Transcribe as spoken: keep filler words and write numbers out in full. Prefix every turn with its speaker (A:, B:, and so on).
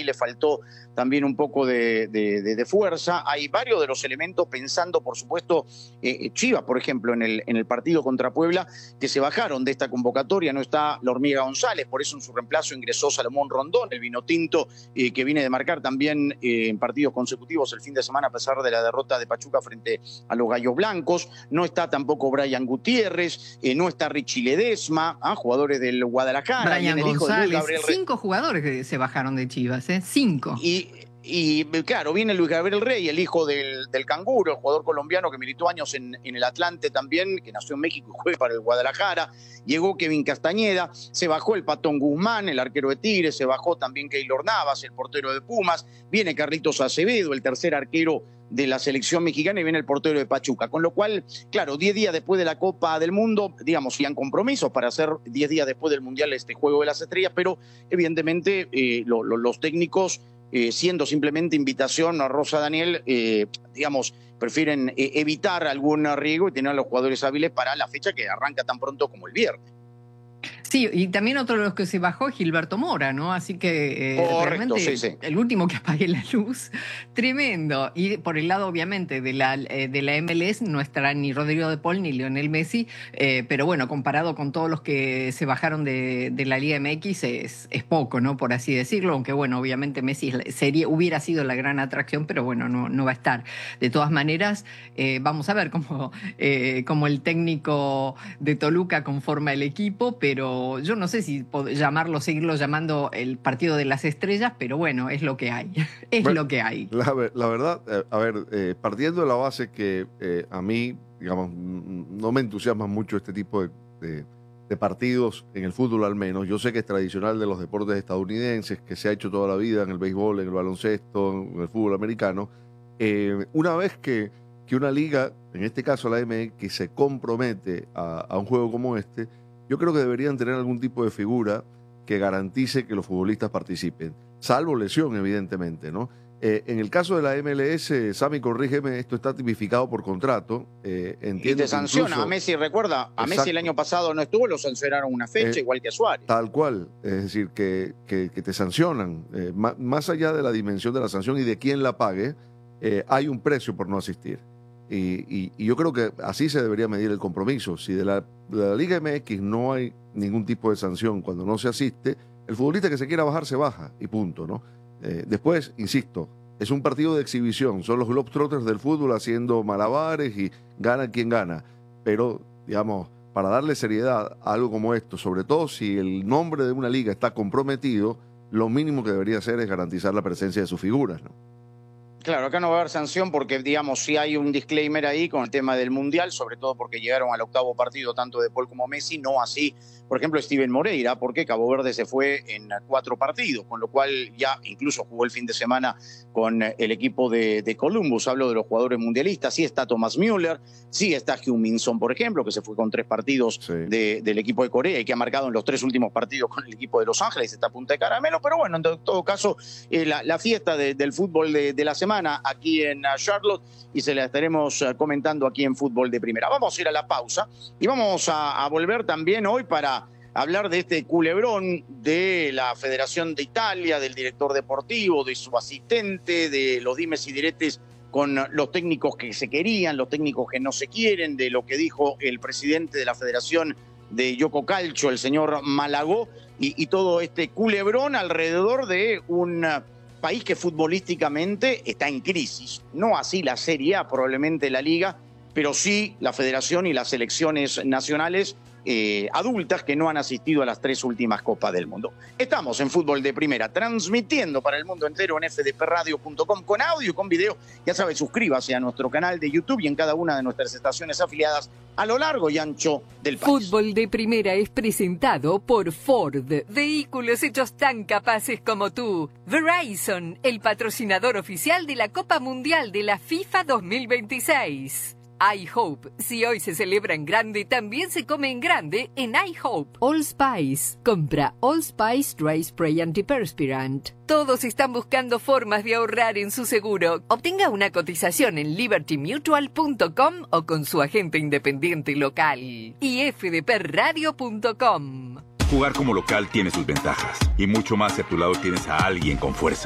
A: le faltó también un poco de, de, de, de fuerza. Hay varios de los elementos, pensando, por supuesto, eh, Chivas, por ejemplo, en el, en el partido contra Puebla, que se bajaron de esta convocatoria. No está la Hormiga González, por eso en su reemplazo ingresó Salomón Rondón, el vinotinto, eh, que viene de marcar también eh, en partidos consecutivos el fin de semana, a pesar de la derrota de Pachuca frente a los Gallos Blancos. No está tampoco Brian Gutiérrez, eh, no está Richie Ledesma, ¿ah? jugadores del Guadalajara.
B: Brian
A: el hijo
B: González,
A: de Gabriel
B: cinco Rey. Jugadores que se bajaron de Chivas, ¿eh? Cinco.
A: Y, y claro, viene Luis Gabriel Rey, el hijo del, del Canguro, el jugador colombiano que militó años en, en el Atlante también, que nació en México y juega para el Guadalajara. Llegó Kevin Castañeda, se bajó el Patón Guzmán, el arquero de Tigres, se bajó también Keylor Navas, el portero de Pumas, viene Carlitos Acevedo, el tercer arquero de la selección mexicana, y viene el portero de Pachuca. Con lo cual, claro, diez días después de la Copa del Mundo, digamos, sí han compromisos para hacer diez días después del Mundial este Juego de las Estrellas, pero evidentemente eh, lo, lo, los técnicos, eh, siendo simplemente invitación a Rosa Daniel, eh, digamos, prefieren eh, evitar algún riesgo y tener a los jugadores hábiles para la fecha que arranca tan pronto como el viernes.
B: Sí, y también otro de los que se bajó es Gilberto Mora, ¿no? Así que eh,
A: Correcto,
B: realmente
A: sí, sí.
B: el último que apague la luz, tremendo. Y por el lado, obviamente, de la, eh, de la M L S no estará ni Rodrigo de Paul ni Lionel Messi, eh, pero bueno, comparado con todos los que se bajaron de, de la Liga M X es, es poco, ¿no? Por así decirlo, aunque bueno, obviamente Messi sería, hubiera sido la gran atracción, pero bueno, no, no va a estar. De todas maneras, eh, vamos a ver cómo, eh, cómo el técnico de Toluca conforma el equipo, pero yo no sé si llamarlo, seguirlo llamando el partido de las estrellas, pero bueno, es lo que hay. Es
C: bueno,
B: lo que hay.
C: La, la verdad, eh, a ver, eh, partiendo de la base que eh, a mí, digamos, no me entusiasma mucho este tipo de, de, de partidos, en el fútbol al menos. Yo sé que es tradicional de los deportes estadounidenses, que se ha hecho toda la vida en el béisbol, en el baloncesto, en el fútbol americano. Eh, una vez que, que una liga, en este caso la M X, se compromete a, a un juego como este, yo creo que deberían tener algún tipo de figura que garantice que los futbolistas participen, salvo lesión, evidentemente, ¿no? Eh, en el caso de la M L S, Sammy, corrígeme, esto está tipificado por contrato. Eh, entiendo
A: y te sanciona
C: incluso,
A: a Messi, recuerda, a
C: exacto,
A: Messi el año pasado no estuvo, lo sancionaron una fecha,
C: eh,
A: igual que a Suárez.
C: Tal cual, es decir, que, que, que te sancionan. Eh, más, más allá de la dimensión de la sanción y de quién la pague, eh, hay un precio por no asistir. Y, y, y yo creo que así se debería medir el compromiso. Si de la, de la Liga M X no hay ningún tipo de sanción cuando no se asiste, el futbolista que se quiera bajar se baja y punto, ¿no? Eh, después, insisto, es un partido de exhibición, son los Globetrotters del fútbol haciendo malabares y gana quien gana, pero digamos, para darle seriedad a algo como esto, sobre todo si el nombre de una liga está comprometido, lo mínimo que debería hacer es garantizar la presencia de sus figuras, ¿no?
A: Claro, acá no va a haber sanción porque, digamos, sí hay un disclaimer ahí con el tema del Mundial, sobre todo porque llegaron al octavo partido tanto de Paul como Messi, no así, por ejemplo, Steven Moreira, porque Cabo Verde se fue en cuatro partidos, con lo cual ya incluso jugó el fin de semana con el equipo de, de Columbus. Hablo de los jugadores mundialistas. Sí está Thomas Müller, sí está Heung Min Son, por ejemplo, que se fue con tres partidos sí. de, del equipo de Corea y que ha marcado en los tres últimos partidos con el equipo de Los Ángeles, está a punta de caramelo, pero bueno, en todo caso, eh, la, la fiesta de, del fútbol de, de la semana aquí en Charlotte, y se la estaremos comentando aquí en Fútbol de Primera. Vamos a ir a la pausa y vamos a, a volver también hoy para hablar de este culebrón de la Federación de Italia, del director deportivo, de su asistente, de los dimes y diretes con los técnicos que se querían, los técnicos que no se quieren, de lo que dijo el presidente de la Federación de Yoco Calcio, el señor Malagó, y, y todo este culebrón alrededor de un país que futbolísticamente está en crisis. No así la Serie A, probablemente la Liga, pero sí la Federación y las selecciones nacionales eh, adultas que no han asistido a las tres últimas Copas del Mundo. Estamos en Fútbol de Primera, transmitiendo para el mundo entero en f d p radio punto com con audio y con video. Ya sabe, suscríbase a nuestro canal de YouTube y en cada una de nuestras estaciones afiliadas a lo largo y ancho del país.
D: Fútbol de Primera es presentado por Ford, vehículos hechos tan capaces como tú. Verizon, el patrocinador oficial de la Copa Mundial de la FIFA dos mil veintiséis. iHope, si hoy se celebra en grande, también se come en grande en iHope. Allspice, compra Allspice Dry Spray Antiperspirant. Todos están buscando formas de ahorrar en su seguro. Obtenga una cotización en liberty mutual punto com o con su agente independiente local. Y f d p radio punto com.
E: Jugar como local tiene sus ventajas y mucho más si a tu lado tienes a alguien con fuerza.